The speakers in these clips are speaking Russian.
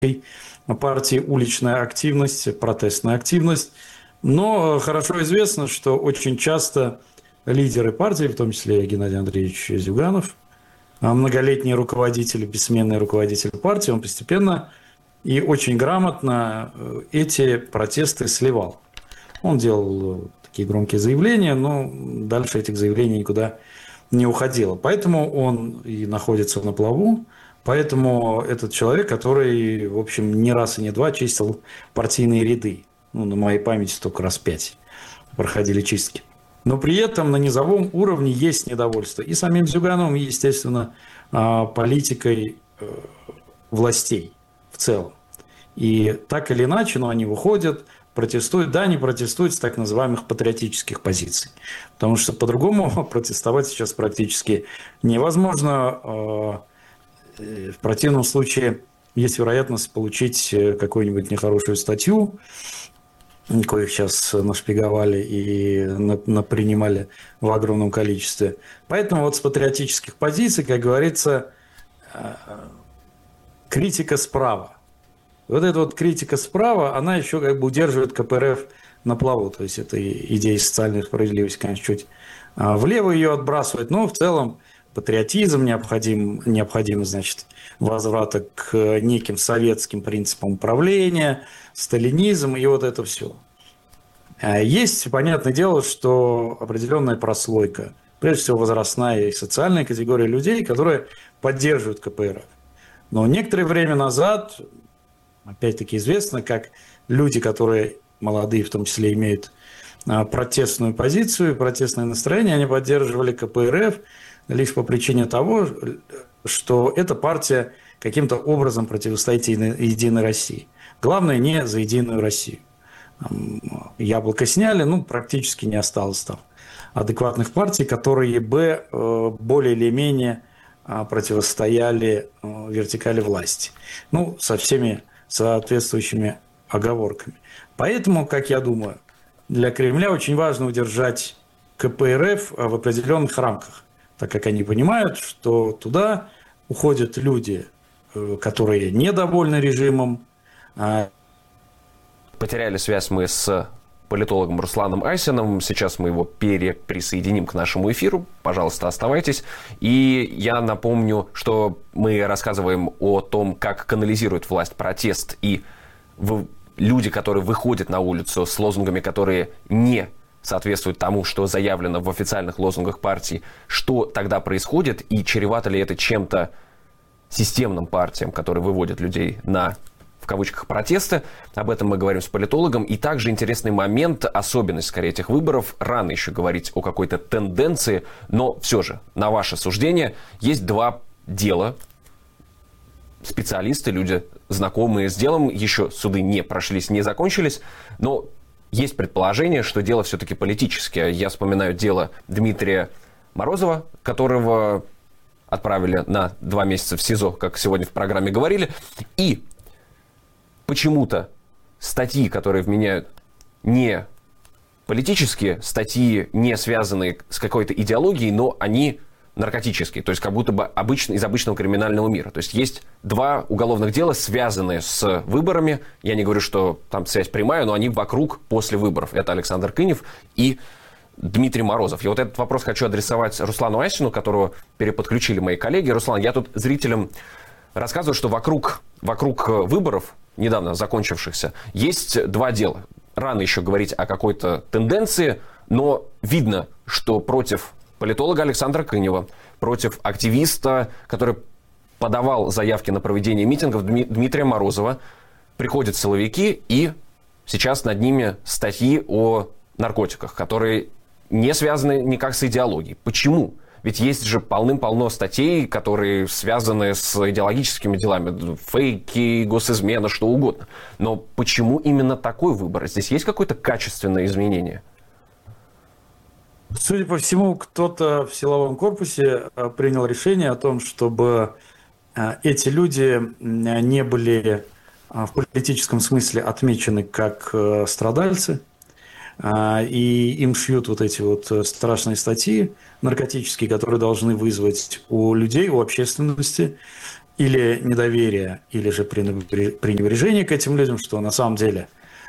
партии уличная активность, протестная активность. Но хорошо известно, что очень часто лидеры партии, в том числе Геннадий Андреевич Зюганов, многолетний руководитель, бессменный руководитель партии, он постепенно и очень грамотно эти протесты сливал. Он делал такие громкие заявления, но дальше этих заявлений никуда не уходило. Поэтому он и находится на плаву, поэтому этот человек, который, в общем, не раз и не два чистил партийные ряды. На моей памяти только раз 5 проходили чистки. Но при этом на низовом уровне есть недовольство и самим Зюгановым, и, естественно, политикой властей в целом. И так или иначе, но они выходят, протестуют. Да, они протестуют с так называемых патриотических позиций. Потому что по-другому протестовать сейчас практически невозможно. В противном случае есть вероятность получить какую-нибудь нехорошую статью, коих сейчас нашпиговали и напринимали в огромном количестве. Поэтому вот с патриотических позиций, как говорится, критика справа. Вот эта вот критика справа, она еще как бы удерживает КПРФ на плаву. То есть это идея социальной справедливости, конечно, чуть влево ее отбрасывает, но в целом патриотизм необходим, значит, возврата к неким советским принципам управления, сталинизм и вот это все. Есть, понятное дело, что определенная прослойка, прежде всего возрастная и социальная категория людей, которые поддерживают КПРФ. Но некоторое время назад, опять-таки известно, как люди, которые молодые в том числе имеют протестную позицию, протестное настроение, они поддерживали КПРФ лишь по причине того, что эта партия каким-то образом противостоит Единой России. Главное, не за Единую Россию. Яблоко сняли, практически не осталось там адекватных партий, которые бы более или менее противостояли вертикали власти. Со всеми соответствующими оговорками. Поэтому, как я думаю, для Кремля очень важно удержать КПРФ в определенных рамках, так как они понимают, что туда уходят люди, которые недовольны режимом. Потеряли связь мы с политологом Русланом Айсиным. Сейчас мы его присоединим к нашему эфиру. Пожалуйста, оставайтесь. И я напомню, что мы рассказываем о том, как канализирует власть протест и люди, которые выходят на улицу с лозунгами, которые не соответствует тому, что заявлено в официальных лозунгах партии, что тогда происходит и чревато ли это чем-то системным партиям, которые выводят людей на, в кавычках, протесты. Об этом мы говорим с политологом. И также интересный момент, особенность, скорее, этих выборов. Рано еще говорить о какой-то тенденции, но все же, на ваше суждение, есть два дела. Специалисты, люди, знакомые с делом, еще суды не прошлись, не закончились, но есть предположение, что дело все-таки политическое. Я вспоминаю дело Дмитрия Морозова, которого отправили на 2 месяца в СИЗО, как сегодня в программе говорили. И почему-то статьи, которые вменяют не политические, статьи, не связанные с какой-то идеологией, но они наркотические, то есть как будто бы из обычного криминального мира. То есть есть 2 уголовных дела, связанные с выборами. Я не говорю, что там связь прямая, но они вокруг, после выборов. Это Александр Кынев и Дмитрий Морозов. Я вот этот вопрос хочу адресовать Руслану Айсину, которого переподключили мои коллеги. Руслан, я тут зрителям рассказываю, что вокруг выборов, недавно закончившихся, есть 2 дела. Рано еще говорить о какой-то тенденции, но видно, что против политолога Александра Кынева, против активиста, который подавал заявки на проведение митингов, Дмитрия Морозова, приходят силовики, и сейчас над ними статьи о наркотиках, которые не связаны никак с идеологией. Почему? Ведь есть же полным-полно статей, которые связаны с идеологическими делами. Фейки, госизмена, что угодно. Но почему именно такой выбор? Здесь есть какое-то качественное изменение? Судя по всему, кто-то в силовом корпусе принял решение о том, чтобы эти люди не были в политическом смысле отмечены как страдальцы, и им шьют вот эти вот страшные статьи наркотические, которые должны вызвать у людей, у общественности или недоверие, или же пренебрежение к этим людям, что на самом деле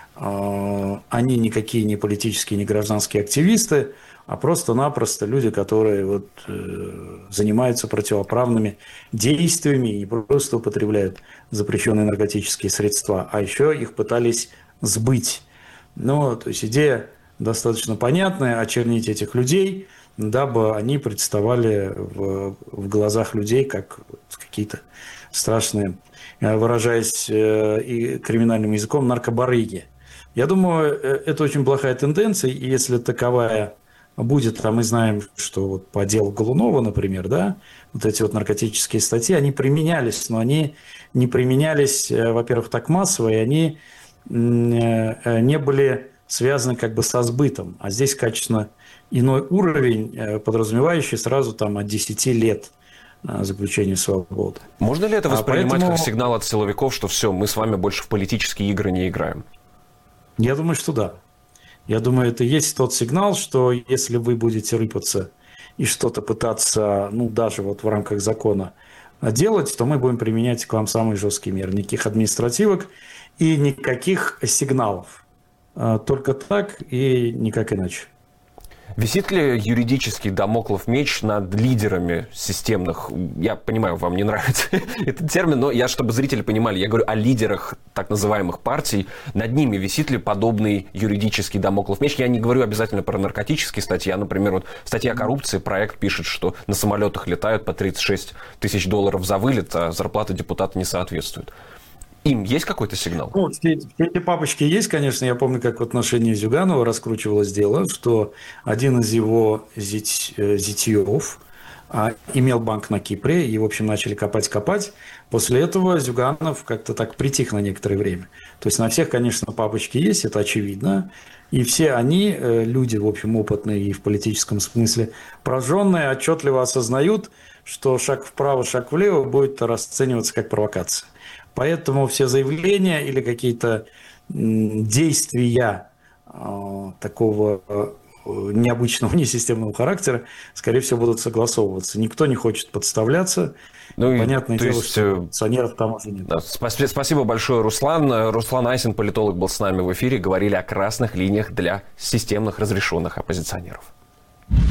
они никакие не политические, не гражданские активисты, а просто-напросто люди, которые вот, занимаются противоправными действиями и не просто употребляют запрещенные наркотические средства, а еще их пытались сбыть. Ну, то есть идея достаточно понятная, очернить этих людей, дабы они представали в глазах людей как какие-то страшные, выражаясь и криминальным языком, наркобарыги. Я думаю, это очень плохая тенденция, и если таковая будет, а мы знаем, что вот по делу Голунова, например, да, вот эти вот наркотические статьи, они применялись, но они не применялись, во-первых, так массово, и они не были связаны как бы со сбытом, а здесь качественно иной уровень, подразумевающий сразу там от 10 лет заключения свободы. Можно ли это воспринимать как сигнал от силовиков, что все, мы с вами больше в политические игры не играем? Я думаю, что да. Я думаю, это и есть тот сигнал, что если вы будете рыпаться и что-то пытаться, ну, даже вот в рамках закона делать, то мы будем применять к вам самые жесткие меры. Никаких административок и никаких сигналов. Только так и никак иначе. Висит ли юридический дамоклов меч над лидерами системных? Я понимаю, вам не нравится этот термин, но я, чтобы зрители понимали, я говорю о лидерах так называемых партий. Над ними висит ли подобный юридический дамоклов меч? Я не говорю обязательно про наркотические статьи, а, например, вот статья о коррупции, проект пишет, что на самолетах летают по 36 тысяч долларов за вылет, а зарплата депутата не соответствует. Им есть какой-то сигнал? Ну, все эти папочки есть, конечно. Я помню, как в отношении Зюганова раскручивалось дело, что один из его зятьев имел банк на Кипре, и, в общем, начали копать. После этого Зюганов как-то так притих на некоторое время. То есть на всех, конечно, папочки есть, это очевидно. И все они, люди, в общем, опытные и в политическом смысле прожженные, отчетливо осознают, что шаг вправо, шаг влево будет расцениваться как провокация. Поэтому все заявления или какие-то действия такого необычного, несистемного характера, скорее всего, будут согласовываться. Никто не хочет подставляться. Ну, понятное дело, что санкционеров там уже нет. Да, спасибо большое, Руслан. Руслан Айсин, политолог, был с нами в эфире. Говорили о красных линиях для системных разрешенных оппозиционеров.